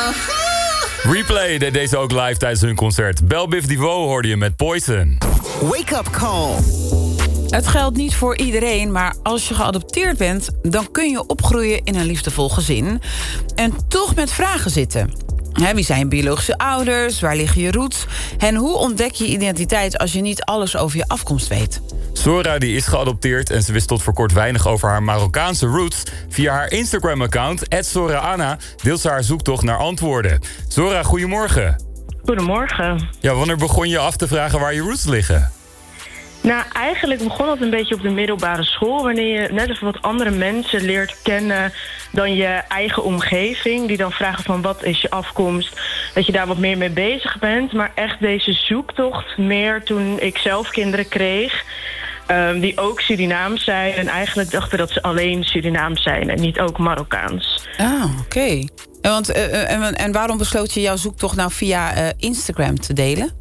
Replay deed deze ook live tijdens hun concert. Belle Biv DeVoe hoorde je met Poison. Wake up call. Het geldt niet voor iedereen, maar als je geadopteerd bent, dan kun je opgroeien in een liefdevol gezin en toch met vragen zitten. Wie zijn je biologische ouders? Waar liggen je roots? En hoe ontdek je identiteit als je niet alles over je afkomst weet? Zora die is geadopteerd en ze wist tot voor kort weinig over haar Marokkaanse roots. Via haar Instagram-account, @ZoraAnna, deelt ze haar zoektocht naar antwoorden. Zora, goedemorgen. Goedemorgen. Ja, wanneer begon je af te vragen waar je roots liggen? Nou, eigenlijk begon het een beetje op de middelbare school, wanneer je net even wat andere mensen leert kennen dan je eigen omgeving. Die dan vragen van wat is je afkomst, dat je daar wat meer mee bezig bent. Maar echt deze zoektocht meer toen ik zelf kinderen kreeg, die ook Surinaams zijn. En eigenlijk dachten dat ze alleen Surinaams zijn en niet ook Marokkaans. Ah, oké. En waarom besloot je jouw zoektocht nou via Instagram te delen?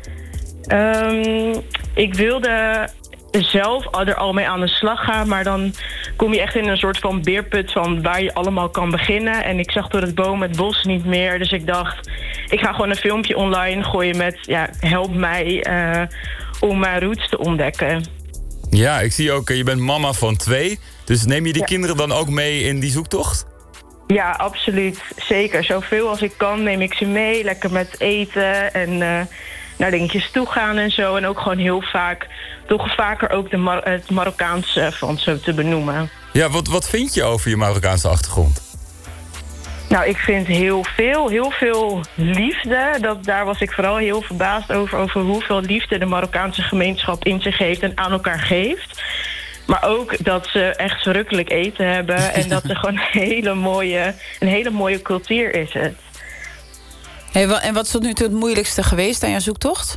Ik wilde zelf er al mee aan de slag gaan, maar dan kom je echt in een soort van beerput van waar je allemaal kan beginnen. En ik zag door het boom het bos niet meer, dus ik dacht, ik ga gewoon een filmpje online gooien met, help mij om mijn roots te ontdekken. Ja, ik zie ook, je bent mama van 2, dus neem je die kinderen dan ook mee in die zoektocht? Ja, absoluut. Zeker. Zoveel als ik kan neem ik ze mee, lekker met eten en naar dingetjes toe gaan en zo. En ook gewoon heel vaak, toch vaker ook het Marokkaans van zo te benoemen. Ja, wat vind je over je Marokkaanse achtergrond? Nou, ik vind heel veel liefde. Daar was ik vooral heel verbaasd over hoeveel liefde de Marokkaanse gemeenschap in zich heeft en aan elkaar geeft. Maar ook dat ze echt verrukkelijk eten hebben en dat er gewoon een hele mooie cultuur is het. Hey, en wat is tot nu toe het moeilijkste geweest aan jouw zoektocht?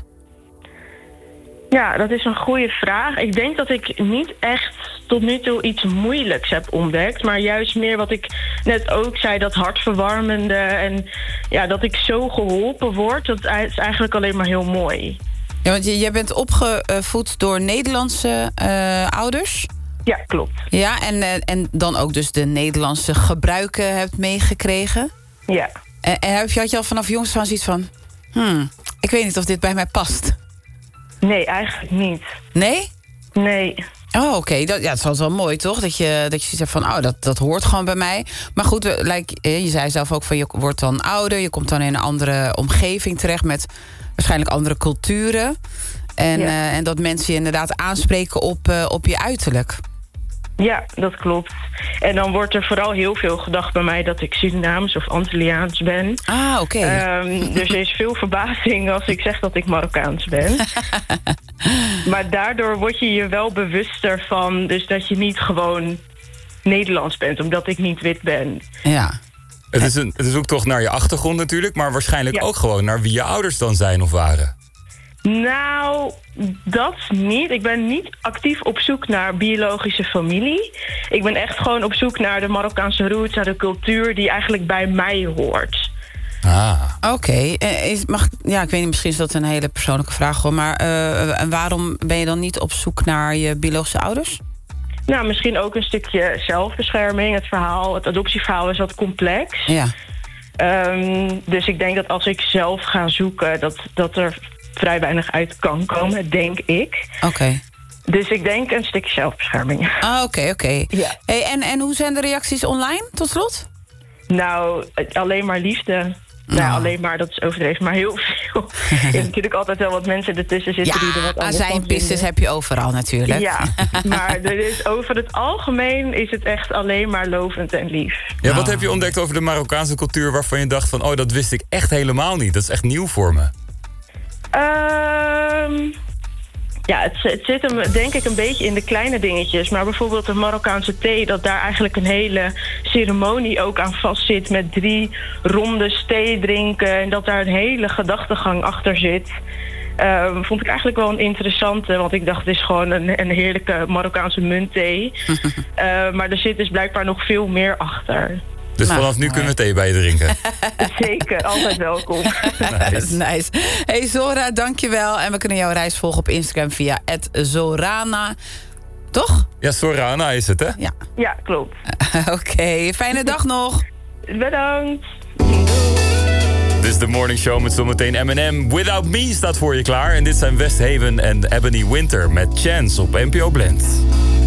Ja, dat is een goede vraag. Ik denk dat ik niet echt tot nu toe iets moeilijks heb ontdekt. Maar juist meer wat ik net ook zei, dat hartverwarmende. En ja, dat ik zo geholpen word, dat is eigenlijk alleen maar heel mooi. Ja, want jij bent opgevoed door Nederlandse ouders? Ja, klopt. Ja, en dan ook dus de Nederlandse gebruiken hebt meegekregen? Ja. En had je al vanaf jongs van zoiets van, ik weet niet of dit bij mij past? Nee, eigenlijk niet. Nee? Nee. Oh, oké. Het is wel mooi, toch? Dat je zegt van, dat hoort gewoon bij mij. Maar goed, je zei zelf ook van, je wordt dan ouder, je komt dan in een andere omgeving terecht met waarschijnlijk andere culturen. En dat mensen je inderdaad aanspreken op je uiterlijk. Ja, dat klopt. En dan wordt er vooral heel veel gedacht bij mij dat ik Surinaams of Antilliaans ben. Ah, oké. Dus er is veel verbazing als ik zeg dat ik Marokkaans ben. Maar daardoor word je je wel bewuster van, dus dat je niet gewoon Nederlands bent, omdat ik niet wit ben. Ja. Het is ook toch naar je achtergrond natuurlijk, maar waarschijnlijk ook gewoon naar wie je ouders dan zijn of waren. Nou, dat niet. Ik ben niet actief op zoek naar biologische familie. Ik ben echt gewoon op zoek naar de Marokkaanse roots, naar de cultuur die eigenlijk bij mij hoort. Ah. Oké. Ik weet niet, misschien is dat een hele persoonlijke vraag hoor, maar en waarom ben je dan niet op zoek naar je biologische ouders? Nou, misschien ook een stukje zelfbescherming. Het adoptieverhaal is wat complex. Ja. Dus ik denk dat als ik zelf ga zoeken, dat er vrij weinig uit kan komen, denk ik. Oké. Dus ik denk een stukje zelfbescherming. Ah, oké. Ja. Hey, en hoe zijn de reacties online, tot slot? Nou, alleen maar liefde. Nou, alleen maar, dat is overdreven, maar heel veel. Je hebt natuurlijk altijd wel wat mensen ertussen zitten die er wat anders van azijnpistes heb je overal natuurlijk. Ja, maar over het algemeen is het echt alleen maar lovend en lief. Ja, wat heb je ontdekt over de Marokkaanse cultuur waarvan je dacht van, dat wist ik echt helemaal niet. Dat is echt nieuw voor me. Ja, het zit hem denk ik een beetje in de kleine dingetjes. Maar bijvoorbeeld de Marokkaanse thee, dat daar eigenlijk een hele ceremonie ook aan vastzit met 3 rondes thee drinken. En dat daar een hele gedachtegang achter zit. Vond ik eigenlijk wel een interessante, want ik dacht het is gewoon een heerlijke Marokkaanse muntthee. Maar er zit dus blijkbaar nog veel meer achter. Dus vanaf nu kunnen we thee bij je drinken. Zeker, altijd welkom. Nice. Hey Zora, dankjewel. En we kunnen jouw reis volgen op Instagram via @Zorana. Toch? Ja, Zorana is het, hè? Ja klopt. Oké, fijne dag nog. Bedankt. Dit is de Morning Show met zometeen Eminem. Without Me staat voor je klaar. En dit zijn West Haven en Ebony Winter met Chance op NPO Blend.